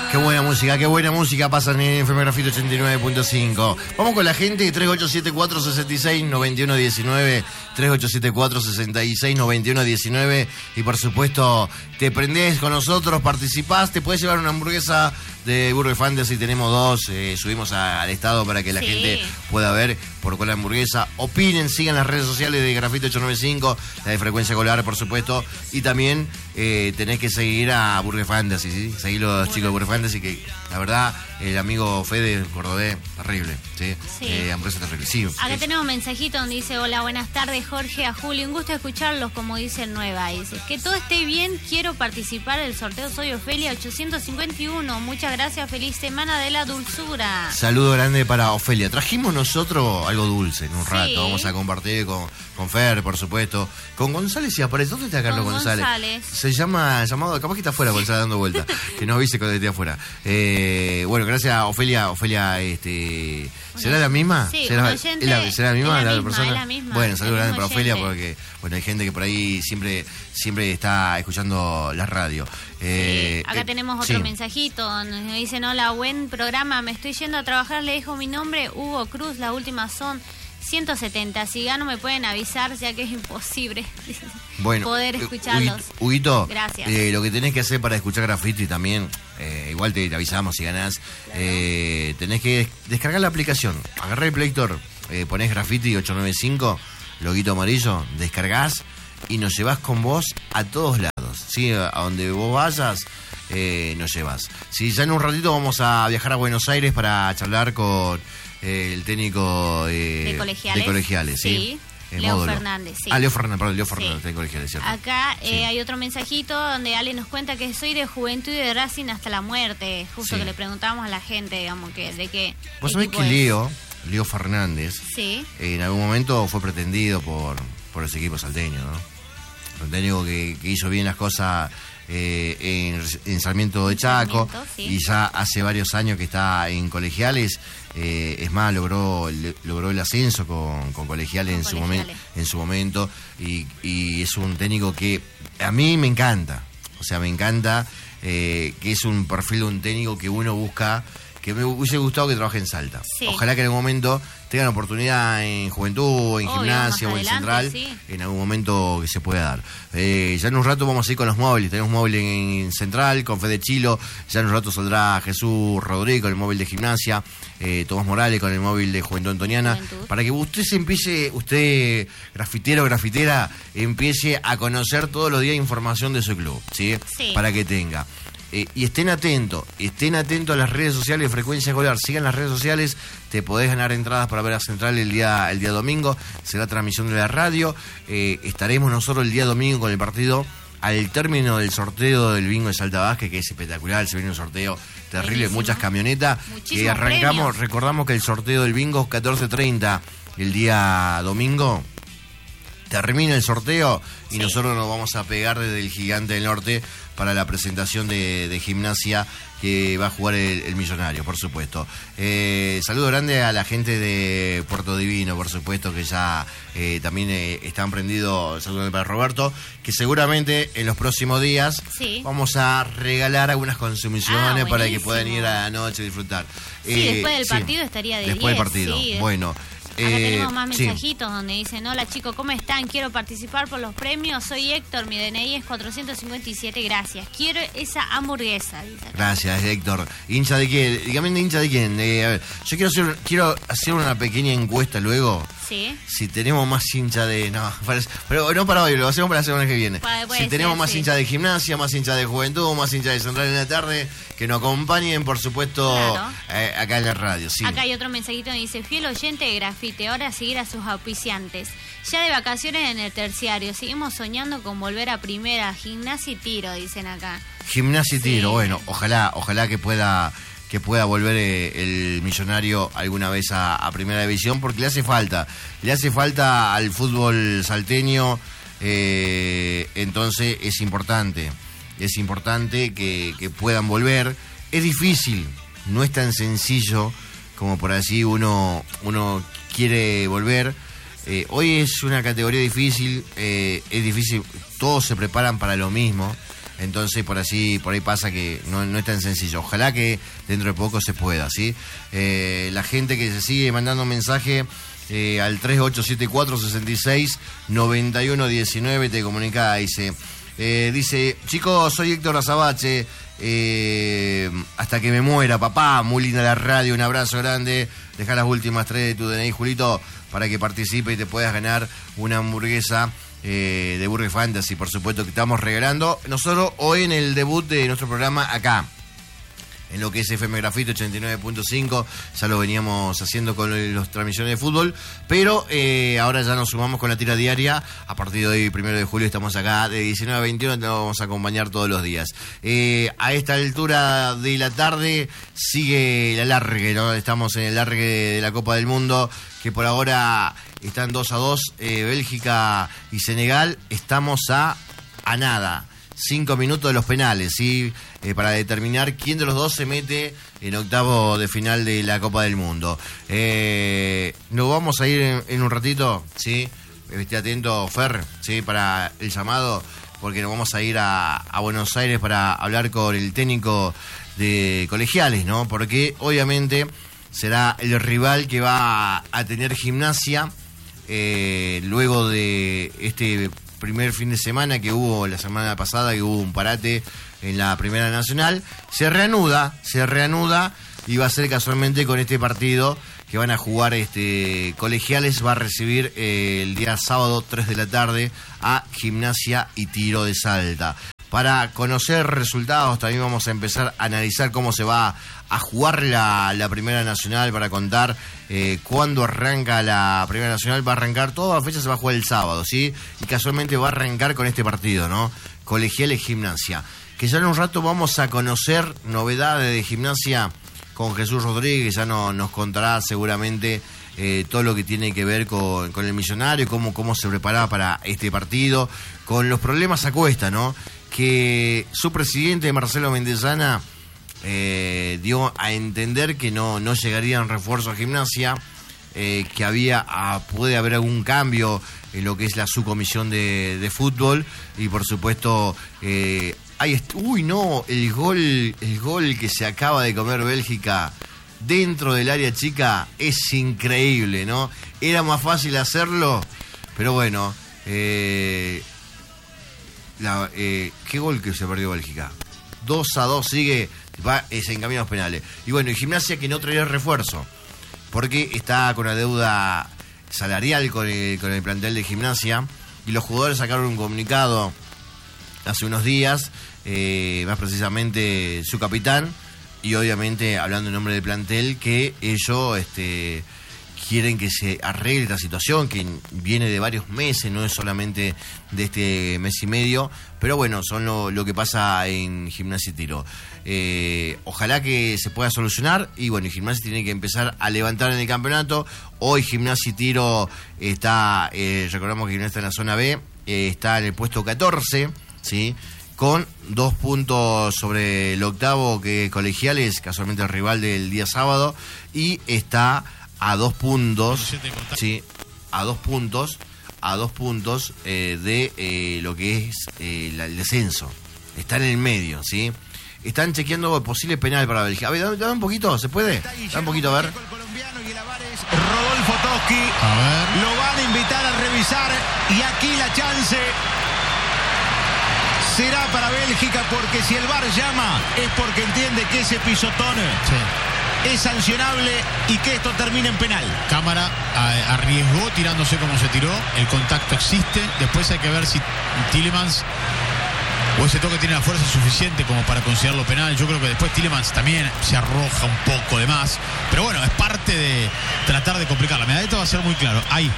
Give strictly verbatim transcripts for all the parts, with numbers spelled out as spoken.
Qué buena música, qué buena música pasan en F M Grafito ochenta y nueve punto cinco. Vamos con la gente, tres ocho siete cuatro, seis seis, nueve uno uno nueve, tres ocho siete cuatro, seis seis, nueve uno uno nueve. Y por supuesto, te prendés con nosotros, participás, te puedes llevar una hamburguesa de Burger Fantasy, tenemos dos, eh, subimos a, al estado para que la sí. gente pueda ver por cuál hamburguesa. Opinen, sigan las redes sociales de Grafito ocho nueve cinco, la de Frecuencia Colar, por supuesto. Y también eh, tenés que seguir a Burger Fantasy, ¿sí? Seguir los bueno. chicos de Burger Fantasy, que la verdad, el amigo Fede Cordobés, terrible, ¿sí? sí. Eh, hamburguesa terrible. Sí, Acá es. tenemos un mensajito donde dice: hola, buenas tardes, Jorge, a Julio, un gusto escucharlos, como dice el Nueva. Dice, que todo esté bien, quiero participar del sorteo, soy Ofelia ochocientos cincuenta y uno, muchas gracias, feliz semana de la dulzura. Saludo grande para Ofelia. Trajimos nosotros algo dulce en un rato, sí. vamos a compartir con, con Fer, por supuesto, con González y aparece. ¿Dónde está Carlos con González? González? Se llama, llamado, capaz que está afuera, González dando vuelta, que no avise cuando esté afuera. Eh, bueno, gracias a Ofelia, Ofelia, este, ¿será la misma? Sí, ¿Será, oyente, ¿es la, ¿será la misma? es la la misma, persona? es la misma, bueno, saludos grande para oyente. Ofelia, porque bueno, hay gente que por ahí siempre, siempre está escuchando la radio. Eh, sí. Acá eh, tenemos otro sí. mensajito donde nos dicen: hola, buen programa, me estoy yendo a trabajar, le dejo mi nombre, Hugo Cruz, las últimas son ciento setenta, si gano me pueden avisar, ya que es imposible bueno, poder escucharlos. Huguito, gracias. Eh, lo que tenés que hacer para escuchar Graffiti también, eh, igual te, te avisamos si ganás, claro. eh, tenés que descargar la aplicación, agarrá el Play Store, eh, ponés Graffiti ocho nueve cinco, loguito amarillo, descargás y nos llevás con vos a todos lados, ¿sí? A donde vos vayas, eh, nos llevas. Sí, ya en un ratito vamos a viajar a Buenos Aires para charlar con eh, el técnico eh, de colegiales, de colegiales ¿sí? sí. El Leo módulo. Fernández, sí. Ah, Leo Fernández, perdón, Leo Fernández, sí. de colegiales, ¿cierto? Acá eh, sí. hay otro mensajito donde Ale nos cuenta que soy de Juventud y de Racing hasta la muerte. Justo sí. que le preguntábamos a la gente, digamos, que de qué. Vos sabés que es. Leo, Leo Fernández, sí. eh, en algún momento fue pretendido por, por ese equipo salteño, ¿no? Un técnico que, que hizo bien las cosas eh, en, en Sarmiento de Chaco, Sarmiento, sí. y ya hace varios años que está en colegiales. Eh, es más, logró le, logró el ascenso con, con colegiales, con en, su momen, en su momento, y, y es un técnico que a mí me encanta, o sea, me encanta, eh, que es un perfil de un técnico que uno busca, que me hubiese gustado que trabaje en Salta. Sí. Ojalá que en algún momento tengan oportunidad en Juventud, en Obvio, Gimnasia o en Central, sí. en algún momento que se pueda dar. Eh, ya en un rato vamos a ir con los móviles, tenemos móvil en Central, con Fede Chilo, ya en un rato saldrá Jesús Rodríguez con el móvil de Gimnasia, eh, Tomás Morales con el móvil de Juventud Antoniana, Juventud. Para que usted se empiece, usted grafitero o grafitera, empiece a conocer todos los días información de su club, ¿sí? Sí. Para que tenga. Eh, y estén atentos, estén atentos a las redes sociales de Frecuencia Colar, sigan las redes sociales, te podés ganar entradas para ver a Central el día el día domingo, será transmisión de la radio, eh, estaremos nosotros el día domingo con el partido al término del sorteo del bingo de Salta Vázquez, que es espectacular, se viene un sorteo terrible, Buenísimo. Muchas camionetas, que arrancamos, premios. Recordamos que el sorteo del bingo es catorce treinta el día domingo. Termina el sorteo y sí. nosotros nos vamos a pegar desde el Gigante del Norte para la presentación de, de Gimnasia que va a jugar el, el Millonario, por supuesto. Eh, saludo grande a la gente de Puerto Divino, por supuesto, que ya eh, también eh, están prendidos. Saludo para Roberto, que seguramente en los próximos días sí. vamos a regalar algunas consumiciones ah, para que puedan ir a la noche a disfrutar. Sí, eh, después del partido sí, estaría de Después diez, del partido, sí. bueno. Acá eh, tenemos más mensajitos sí. donde dicen: hola chicos, ¿cómo están? Quiero participar por los premios, soy Héctor, mi D N I es cuatrocientos cincuenta y siete, gracias. Quiero esa hamburguesa. Dice acá. Gracias, Héctor. ¿Hincha de quién? Dígame, ¿hincha de quién? Eh, a ver, yo quiero hacer, quiero hacer una pequeña encuesta luego. Sí. Si tenemos más hincha de... No, pero no para hoy, lo hacemos para la semana que viene. Puede si ser, tenemos más sí. hincha de Gimnasia, más hincha de Juventud, más hincha de Central en la tarde, que nos acompañen, por supuesto, claro. eh, acá en la radio. Sí. Acá hay otro mensajito que dice: fiel oyente de Grafite, ahora seguir a sus auspiciantes. Ya de vacaciones en el terciario, seguimos soñando con volver a primera, Gimnasia y Tiro, dicen acá. Gimnasia y sí. Tiro, bueno, ojalá, ojalá que pueda... que pueda volver eh, el Millonario alguna vez a, a Primera División, porque le hace falta, le hace falta al fútbol salteño, eh, entonces es importante, es importante que, que puedan volver. Es difícil, no es tan sencillo como por así uno, uno quiere volver. Eh, hoy es una categoría difícil, eh, es difícil, todos se preparan para lo mismo. Entonces por así, por ahí pasa que no, no es tan sencillo. Ojalá que dentro de poco se pueda, ¿sí? Eh, la gente que se sigue mandando mensaje eh, al tres ocho siete cuatro, seis seis, nueve uno uno nueve te comunica, dice, eh, dice, chicos, soy Héctor Azabache, eh, hasta que me muera, papá, muy linda la radio, un abrazo grande, deja las últimas tres de tu D N I, Julito, para que participe y te puedas ganar una hamburguesa eh, de Burger Fantasy, por supuesto, que estamos regalando nosotros hoy en el debut de nuestro programa acá, en lo que es F M Grafito ochenta y nueve punto cinco, ya lo veníamos haciendo con las transmisiones de fútbol, pero eh, ahora ya nos sumamos con la tira diaria. A partir de hoy, primero de julio, estamos acá de diecinueve a veintiuno, te vamos a acompañar todos los días. Eh, a esta altura de la tarde sigue el alargue, ¿no? Estamos en el alargue de la Copa del Mundo, que por ahora están dos a dos, eh, Bélgica y Senegal. Estamos a, a nada. Cinco minutos de los penales, ¿sí? Eh, para determinar quién de los dos se mete en octavo de final de la Copa del Mundo. Eh, nos vamos a ir en, en un ratito, ¿sí? Esté atento, Fer, ¿sí? Para el llamado, porque nos vamos a ir a, a Buenos Aires para hablar con el técnico de Colegiales, ¿no? Porque obviamente será el rival que va a tener Gimnasia eh, luego de este primer fin de semana que hubo la semana pasada, que hubo un parate en la Primera Nacional. Se reanuda, se reanuda y va a ser casualmente con este partido que van a jugar este Colegiales. Va a recibir eh, el día sábado tres de la tarde a Gimnasia y Tiro de Salta. Para conocer resultados también vamos a empezar a analizar cómo se va a jugar la, la Primera Nacional, para contar eh, cuándo arranca la Primera Nacional. Va a arrancar, toda la fecha se va a jugar el sábado, ¿sí? Y casualmente va a arrancar con este partido, ¿no? Colegiales Gimnasia. Que ya en un rato vamos a conocer novedades de Gimnasia con Jesús Rodríguez, ya no, nos contará seguramente eh, todo lo que tiene que ver con, con el Millonario, cómo, cómo se preparaba para este partido, con los problemas a cuesta, ¿no? Que su presidente, Marcelo Mendezana, eh, dio a entender que no, no llegarían refuerzos a Gimnasia, eh, que había a, puede haber algún cambio en lo que es la subcomisión de, de fútbol, y por supuesto eh, hay uy no el gol el gol que se acaba de comer Bélgica dentro del área chica es increíble, ¿no? Era más fácil hacerlo, pero bueno, eh, La, eh, qué gol que se perdió Bélgica. dos a dos sigue, va es en caminos penales. Y bueno, y Gimnasia que no traía refuerzo, porque está con la deuda salarial con el, con el plantel de Gimnasia, y los jugadores sacaron un comunicado hace unos días, eh, más precisamente su capitán, y obviamente hablando en nombre del plantel, que ellos este, quieren que se arregle esta situación, que viene de varios meses, no es solamente de este mes y medio, pero bueno, son lo, lo que pasa en Gimnasia y Tiro. Eh, ojalá que se pueda solucionar, y bueno, Gimnasia tiene que empezar a levantar en el campeonato. Hoy Gimnasia y Tiro está, eh, recordamos que Gimnasia está en la zona B, eh, está en el puesto catorce, ¿sí? Con dos puntos sobre el octavo, que es Colegiales, casualmente el rival del día sábado, y está a dos puntos, sí, a dos puntos, a dos puntos eh, de eh, lo que es eh, la, el descenso. Está en el medio, ¿sí? Están chequeando posible penal para Bélgica. A ver, dame, dame un poquito, ¿se puede? Dame un poquito, a ver. Rodolfo Toski, a ver. Lo van a invitar a revisar, y aquí la chance será para Bélgica, porque si el V A R llama es porque entiende que ese pisotón sí. es sancionable y que esto termina en penal. Cámara a, arriesgó tirándose como se tiró, el contacto existe, después hay que ver si Tielemans o ese toque tiene la fuerza suficiente como para considerarlo penal. Yo creo que después Tielemans también se arroja un poco de más, pero bueno, es parte de tratar de complicar. La medalleta va a ser muy claro, ahí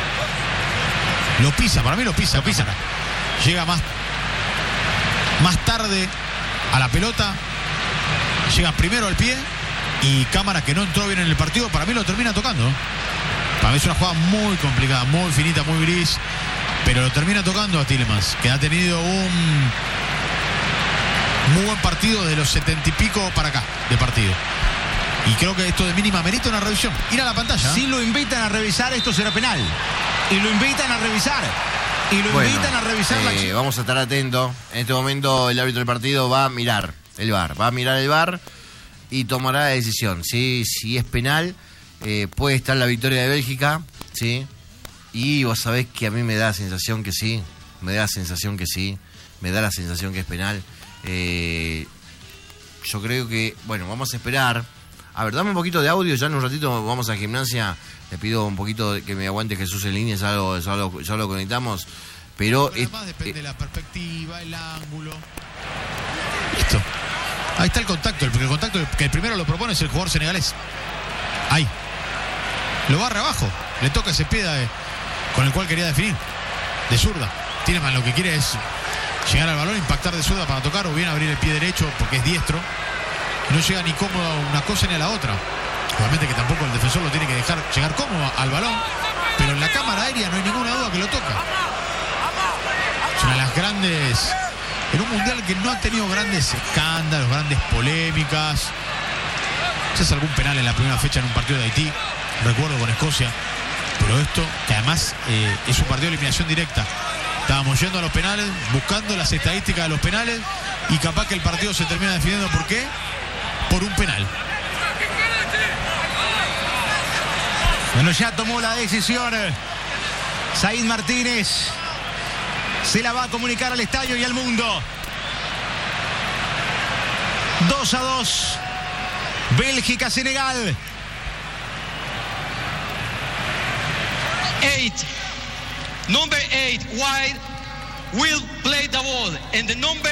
lo pisa, para mí lo pisa, lo pisa. Llega más más tarde a la pelota, llega primero al pie, y Cámara, que no entró bien en el partido, para mí lo termina tocando. Para mí es una jugada muy complicada, muy finita, muy gris, pero lo termina tocando a Tielemans, que ha tenido un muy buen partido de los setenta y pico para acá de partido. Y creo que esto de mínima merita una revisión. Ir a la pantalla. Si lo invitan a revisar, esto será penal. Y lo invitan a revisar. Y lo bueno, invitan a revisar eh, la acción. Vamos a estar atentos. En este momento el árbitro del partido va a mirar el V A R. Va a mirar el V A R y tomará la decisión. ¿Sí? Si es penal, eh, puede estar la victoria de Bélgica, ¿sí? Y vos sabés que a mí me da la sensación que sí. Me da la sensación que sí. Me da la sensación que es penal. Eh, yo creo que, bueno, vamos a esperar. A ver, dame un poquito de audio. Ya en un ratito vamos a Gimnasia. Le pido un poquito de que me aguante Jesús en línea. Ya lo, ya lo, ya lo conectamos. Pero, Pero además depende de la perspectiva, el ángulo. Listo. Ahí está el contacto. El, el contacto que el primero lo propone es el jugador senegalés. Ahí. Lo barra abajo. Le toca ese pie de, con el cual quería definir. De zurda. Tielemans lo que quiere es llegar al balón, impactar de zurda para tocar o bien abrir el pie derecho porque es diestro. No llega ni cómodo a una cosa ni a la otra. Obviamente que tampoco el defensor lo tiene que dejar llegar cómodo al balón, pero en la cámara aérea no hay ninguna duda que lo toca. Es una de las grandes, en un mundial que no ha tenido grandes escándalos, grandes polémicas. Quizás algún penal en la primera fecha en un partido de Haití, recuerdo con Escocia, pero esto que además eh, es un partido de eliminación directa. Estábamos yendo a los penales, buscando las estadísticas de los penales y capaz que el partido se termina definiendo. ¿Por qué? Por un penal. Bueno, ya tomó la decisión Said Martínez. Se la va a comunicar al estadio y al mundo. dos a dos. Bélgica-Senegal. Eight. Number eight, White, will play the ball. And the number